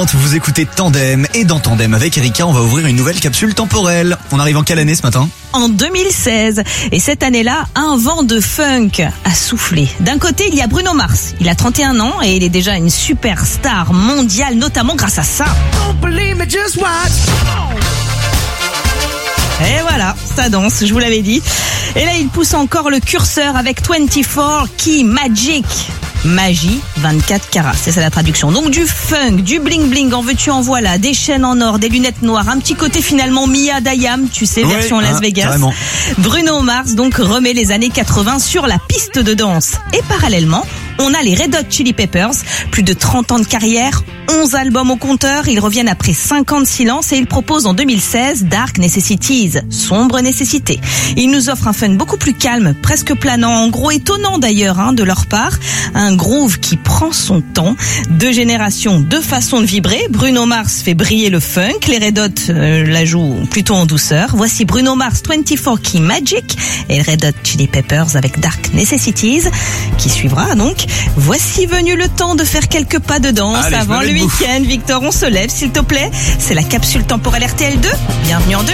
Vous écoutez Tandem et dans Tandem avec Erika, on va ouvrir une nouvelle capsule temporelle. On arrive en quelle année ce matin ? En 2016. Et cette année-là, un vent de funk a soufflé. D'un côté, il y a Bruno Mars. Il a 31 ans et il est déjà une superstar mondiale, notamment grâce à ça. Et voilà, ça danse, je vous l'avais dit. Et là, il pousse encore le curseur avec 24 Key Magic. Magie 24 carats, c'est ça la traduction. Donc du funk, du bling bling, en veux-tu en voilà, des chaînes en or, des lunettes noires, un petit côté finalement Mia Dayam, tu sais, version Las Vegas. Carrément. Bruno Mars donc remet les années 80 sur la piste de danse. Et parallèlement, on a les Red Hot Chili Peppers, plus de 30 ans de carrière, 11 albums au compteur, ils reviennent après 5 ans de silence et ils proposent en 2016 Dark Necessities, sombre nécessité. Ils nous offrent un fun beaucoup plus calme, presque planant, en gros étonnant d'ailleurs de leur part, un groove qui prend son temps, 2 générations, 2 façons de vibrer. Bruno Mars fait briller le funk, les Red Hot la jouent plutôt en douceur. Voici Bruno Mars 24 Key Magic et les Red Hot Chili Peppers avec Dark Necessities qui suivra donc. Voici venu le temps de faire quelques pas de danse. Allez, avant le week-end. Victor, on se lève s'il te plaît. C'est la capsule temporelle RTL2. Bienvenue en